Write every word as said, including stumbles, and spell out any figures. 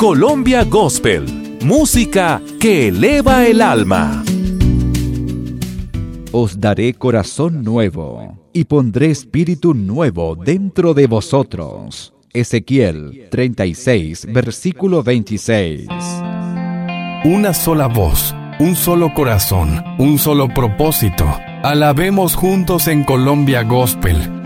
Colombia Gospel, música que eleva el alma. Os daré corazón nuevo, y pondré espíritu nuevo dentro de vosotros. Ezequiel treinta y seis, versículo veintiséis. Una sola voz, un solo corazón, un solo propósito. Alabemos juntos en Colombia Gospel.